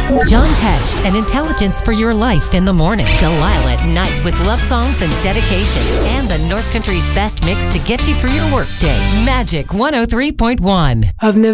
John Tesh and intelligence for your life in the morning. Delilah at night with love songs and dedications. And the North Country's best mix to get you through your workday. Magic 103.1. I've never